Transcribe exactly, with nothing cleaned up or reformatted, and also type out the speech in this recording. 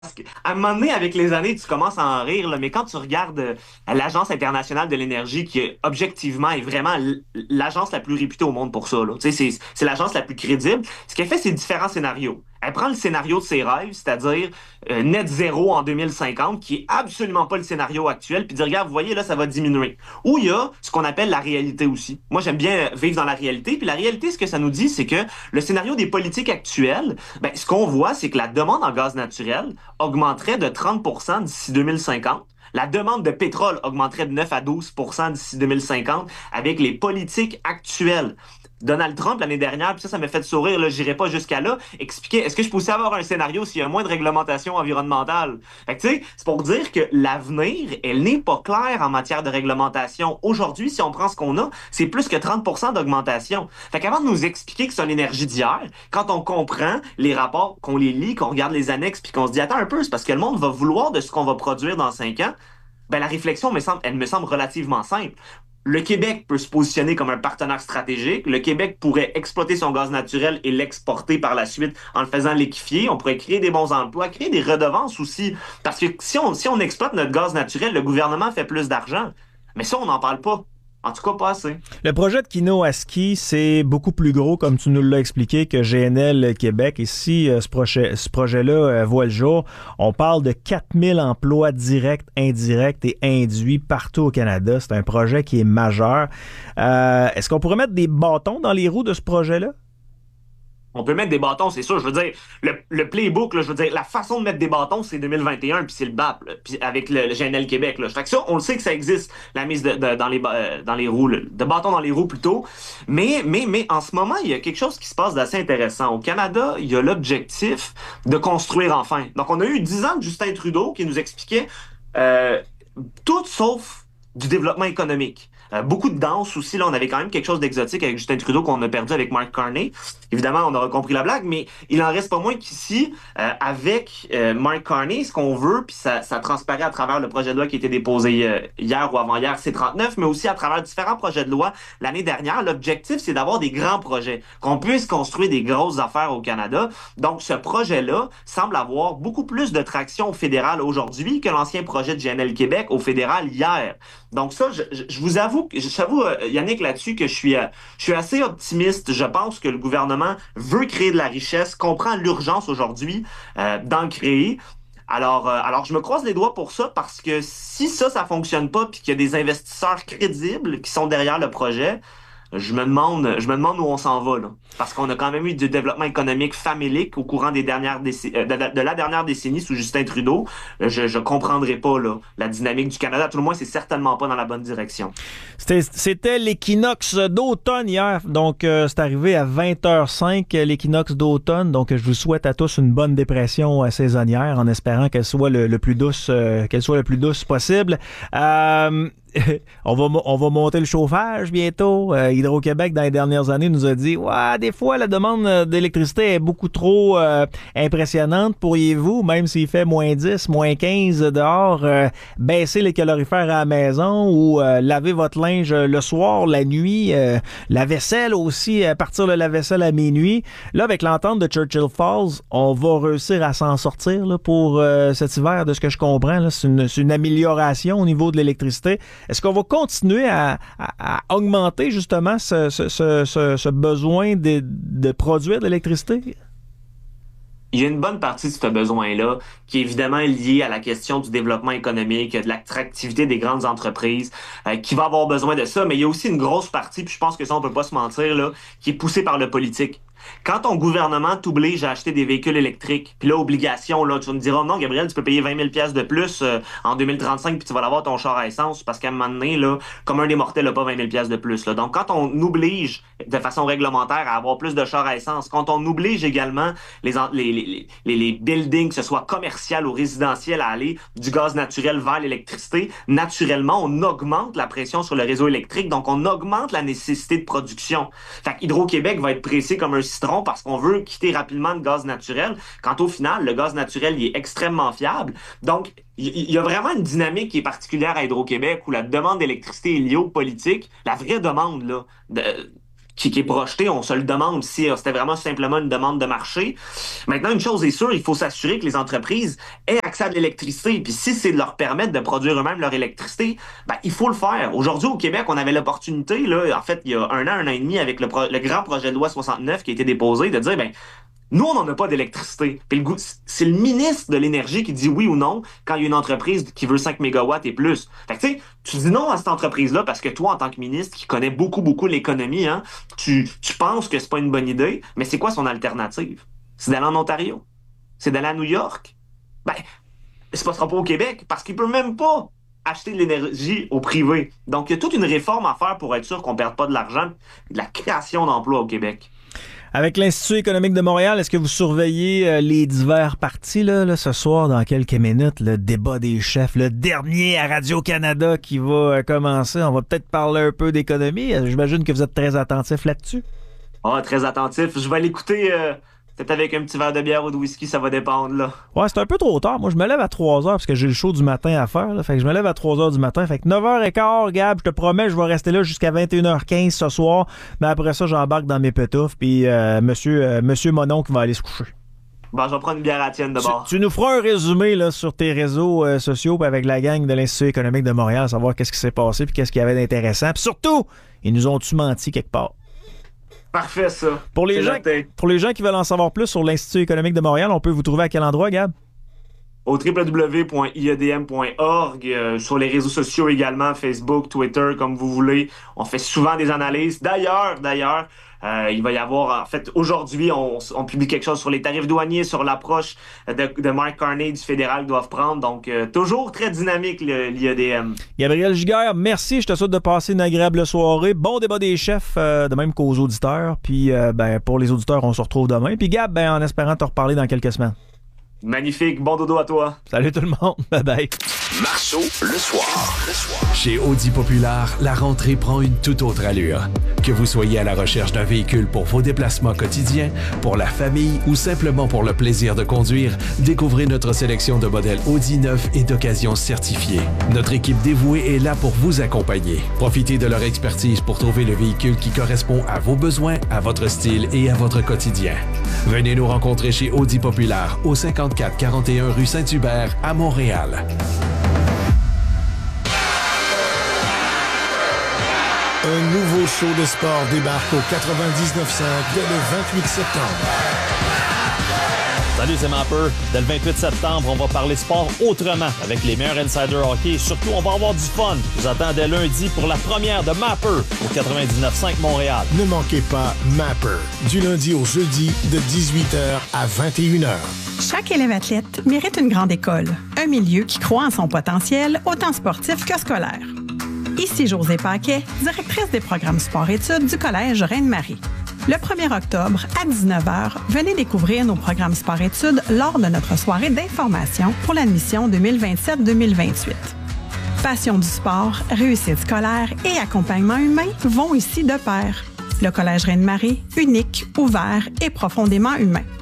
Parce qu'à un moment donné, avec les années, tu commences à en rire, là, mais quand tu regardes euh, l'Agence internationale de l'énergie, qui est, objectivement est vraiment l- l'agence la plus réputée au monde pour ça, là. Tu sais, c'est, c'est l'agence la plus crédible. Ce qu'elle fait, c'est différents scénarios. Elle prend le scénario de ses rêves, c'est-à-dire euh, net zéro en deux mille cinquante, qui est absolument pas le scénario actuel, puis dit, regarde, vous voyez, là, ça va diminuer. Ou il y a ce qu'on appelle la réalité aussi. Moi, j'aime bien euh, vivre dans la réalité, puis la réalité, ce que ça nous dit, c'est que le scénario des politiques actuelles, ben, ce qu'on voit, c'est que la demande en gaz naturel augmenterait de trente pour cent d'ici deux mille cinquante. La demande de pétrole augmenterait de neuf à douze pour cent d'ici deux mille cinquante avec les politiques actuelles. Donald Trump l'année dernière, puis ça, ça m'a fait sourire, là, j'irai pas jusqu'à là, expliquer, est-ce que je peux aussi avoir un scénario s'il y a moins de réglementation environnementale? Fait que, tu sais, c'est pour dire que l'avenir, elle n'est pas claire en matière de réglementation. Aujourd'hui, si on prend ce qu'on a, c'est plus que trente pour cent d'augmentation. Fait qu'avant de nous expliquer que c'est une énergie d'hier, quand on comprend les rapports, qu'on les lit, qu'on regarde les annexes, puis qu'on se dit, attends un peu, c'est parce que le monde va vouloir de ce qu'on va produire dans cinq ans, ben la réflexion me semble, elle me semble relativement simple. Le Québec peut se positionner comme un partenaire stratégique. Le Québec pourrait exploiter son gaz naturel et l'exporter par la suite en le faisant liquéfier. On pourrait créer des bons emplois, créer des redevances aussi. Parce que si on, si on exploite notre gaz naturel, le gouvernement fait plus d'argent. Mais ça, on n'en parle pas. En tout cas, pas assez. Le projet de Kinoaski, c'est beaucoup plus gros, comme tu nous l'as expliqué, que G N L Québec. Et si euh, ce, projet, ce projet-là euh, voit le jour, on parle de quatre mille emplois directs, indirects et induits partout au Canada. C'est un projet qui est majeur. Euh, est-ce qu'on pourrait mettre des bâtons dans les roues de ce projet-là? On peut mettre des bâtons, c'est sûr. Je veux dire, le, le playbook, là, je veux dire, la façon de mettre des bâtons, c'est deux mille vingt et un, puis c'est le B A P, là, puis avec le, le G N L Québec. Là. Fait que ça, on le sait que ça existe, la mise de, de- dans, les, euh, dans les roues, là, de bâtons dans les roues plutôt. Mais, mais, mais en ce moment, il y a quelque chose qui se passe d'assez intéressant. Au Canada, il y a l'objectif de construire enfin. Donc, on a eu dix ans de Justin Trudeau qui nous expliquait euh, tout sauf du développement économique. Euh, beaucoup de danse aussi. Là, on avait quand même quelque chose d'exotique avec Justin Trudeau qu'on a perdu avec Mark Carney. Évidemment, on aura compris la blague, mais il en reste pas moins qu'ici, euh, avec euh, Mark Carney, ce qu'on veut, puis ça, ça transparaît à travers le projet de loi qui a été déposé euh, hier ou avant-hier, C trente-neuf, mais aussi à travers différents projets de loi l'année dernière. L'objectif, c'est d'avoir des grands projets, qu'on puisse construire des grosses affaires au Canada. Donc, ce projet-là semble avoir beaucoup plus de traction au fédéral aujourd'hui que l'ancien projet de G N L Québec au fédéral hier. Donc ça, je, je, je vous avoue, j'avoue, euh, Yannick, là-dessus, que je suis, euh, je suis assez optimiste. Je pense que le gouvernement veut créer de la richesse, comprend l'urgence aujourd'hui euh, d'en créer. Alors, euh, alors, je me croise les doigts pour ça parce que si ça, ça fonctionne pas, puis qu'il y a des investisseurs crédibles qui sont derrière le projet, je me demande, je me demande où on s'en va, là. Parce qu'on a quand même eu du développement économique famélique au courant des dernières déc- euh, de, de la dernière décennie sous Justin Trudeau. Je, je comprendrai pas, là, la dynamique du Canada. Tout le moins, c'est certainement pas dans la bonne direction. C'était, c'était l'équinoxe d'automne hier. Donc, euh, c'est arrivé à vingt heures cinq, l'équinoxe d'automne. Donc, je vous souhaite à tous une bonne dépression euh, saisonnière en espérant qu'elle soit le, le plus douce, euh, qu'elle soit le plus douce possible. Euh, on va, on va monter le chauffage bientôt. Euh, Hydro-Québec, dans les dernières années, nous a dit ouais, des fois, la demande d'électricité est beaucoup trop euh, impressionnante. Pourriez-vous, même s'il fait moins dix, moins quinze dehors, euh, baisser les calorifères à la maison ou euh, laver votre linge le soir, la nuit, euh, la vaisselle aussi, à partir de la vaisselle à minuit. Là, avec l'entente de Churchill Falls, on va réussir à s'en sortir là, pour euh, cet hiver, de ce que je comprends. Là. C'est, une, c'est une amélioration au niveau de l'électricité. Est-ce qu'on va continuer à, à, à augmenter justement ce, ce, ce, ce, ce besoin de, de produire de l'électricité? Il y a une bonne partie de ce besoin-là qui est évidemment lié à la question du développement économique, de l'attractivité des grandes entreprises, euh, qui va avoir besoin de ça, mais il y a aussi une grosse partie, puis je pense que ça, on peut pas se mentir, là, qui est poussée par le politique. Quand ton gouvernement t'oblige à acheter des véhicules électriques, puis là, obligation, là, tu vas me dire, oh non, Gabriel, tu peux payer vingt mille pièces de plus euh, en deux mille trente-cinq, puis tu vas l'avoir ton char à essence, parce qu'à un moment donné, là, comme un des mortels n'a pas vingt mille pièces de plus. Là. Donc, quand on oblige de façon réglementaire à avoir plus de chars à essence, quand on oblige également les, les, les, les, les buildings, que ce soit commercial ou résidentiel, à aller du gaz naturel vers l'électricité, naturellement, on augmente la pression sur le réseau électrique, donc on augmente la nécessité de production. Fait qu'Hydro-Québec va être pressé comme un citron parce qu'on veut quitter rapidement le gaz naturel, quand au final, le gaz naturel il est extrêmement fiable. Donc, il y a vraiment une dynamique qui est particulière à Hydro-Québec où la demande d'électricité est liée aux politiques, la vraie demande, là, de, qui, qui est projeté. On se le demande si euh, c'était vraiment simplement une demande de marché. Maintenant, une chose est sûre, il faut s'assurer que les entreprises aient accès à de l'électricité. Puis si c'est de leur permettre de produire eux-mêmes leur électricité, ben, il faut le faire. Aujourd'hui, au Québec, on avait l'opportunité, là, en fait, il y a un an, un an et demi, avec le, pro- le grand projet de loi soixante-neuf qui a été déposé, de dire, ben, nous, on n'en a pas d'électricité. Puis le goût- c'est le ministre de l'Énergie qui dit oui ou non quand il y a une entreprise qui veut cinq mégawatts et plus. Fait que tu sais, tu dis non à cette entreprise-là parce que toi, en tant que ministre qui connais beaucoup, beaucoup l'économie, hein, tu, tu penses que c'est pas une bonne idée, mais c'est quoi son alternative? C'est d'aller en Ontario? C'est d'aller à New York? Ben, ça se passera pas au Québec parce qu'il peut même pas acheter de l'énergie au privé. Donc, il y a toute une réforme à faire pour être sûr qu'on perde pas de l'argent, de la création d'emplois au Québec. Avec l'Institut économique de Montréal, est-ce que vous surveillez euh, les divers partis là, là, ce soir, dans quelques minutes, le débat des chefs, le dernier à Radio-Canada qui va euh, commencer? On va peut-être parler un peu d'économie. Euh, J'imagine que vous êtes très attentif là-dessus. Ah, très attentif. Je vais l'écouter euh, peut-être avec un petit verre de bière ou de whisky, ça va dépendre, là. Ouais, c'est un peu trop tard. Moi, je me lève à trois heures parce que j'ai le show du matin à faire. Là. Fait que je me lève à trois heures du matin. Fait que neuf heures quinze, Gab, je te promets, je vais rester là jusqu'à vingt et une heures quinze ce soir. Mais après ça, j'embarque dans mes pétoufles. Puis euh, monsieur, euh, monsieur Mononcle va aller se coucher. Bon, je vais prendre une bière à la tienne d'abord. Tu, tu nous feras un résumé là, sur tes réseaux euh, sociaux puis avec la gang de l'Institut économique de Montréal, savoir qu'est-ce qui s'est passé puis qu'est-ce qu'il y avait d'intéressant. Puis surtout, ils nous ont-tu menti quelque part? Parfait, ça. Pour les, C'est gens, noté. pour les gens qui veulent en savoir plus sur l'Institut économique de Montréal, on peut vous trouver à quel endroit, Gab? Au w w w point i e d m point org, euh, sur les réseaux sociaux également, Facebook, Twitter, comme vous voulez. On fait souvent des analyses. D'ailleurs, d'ailleurs, euh, il va y avoir, en fait, aujourd'hui, on, on publie quelque chose sur les tarifs douaniers, sur l'approche de, de Mark Carney du fédéral doivent prendre. Donc, euh, toujours très dynamique, l'I E D M. Gabriel Giguère, merci. Je te souhaite de passer une agréable soirée. Bon débat des chefs, euh, de même qu'aux auditeurs. Puis, euh, ben, pour les auditeurs, on se retrouve demain. Puis, Gab, ben, en espérant te reparler dans quelques semaines. Magnifique. Bon dodo à toi. Salut tout le monde. Bye bye. Marceau, le soir. Le soir. Chez Audi Populaire, la rentrée prend une toute autre allure. Que vous soyez à la recherche d'un véhicule pour vos déplacements quotidiens, pour la famille ou simplement pour le plaisir de conduire, découvrez notre sélection de modèles Audi neufs et d'occasion certifiés. Notre équipe dévouée est là pour vous accompagner. Profitez de leur expertise pour trouver le véhicule qui correspond à vos besoins, à votre style et à votre quotidien. Venez nous rencontrer chez Audi Populaire au cinquante-quatre quarante et un rue Saint-Hubert à Montréal. Un nouveau show de sport débarque au quatre-vingt-dix-neuf cinq dès le vingt-huit septembre. Salut, c'est Mapper. Dès le vingt-huit septembre, on va parler sport autrement avec les meilleurs insiders hockey et surtout, on va avoir du fun. Je vous attends dès lundi pour la première de Mapper au quatre-vingt-dix-neuf cinq Montréal. Ne manquez pas Mapper, du lundi au jeudi de dix-huit heures à vingt et une heures. Chaque élève athlète mérite une grande école, un milieu qui croit en son potentiel, autant sportif que scolaire. Ici Josée Paquet, directrice des programmes sport-études du Collège Reine-Marie. Le premier octobre, à dix-neuf heures, venez découvrir nos programmes sport-études lors de notre soirée d'information pour l'admission deux mille vingt-sept deux mille vingt-huit. Passion du sport, réussite scolaire et accompagnement humain vont ici de pair. Le Collège Reine-Marie, unique, ouvert et profondément humain.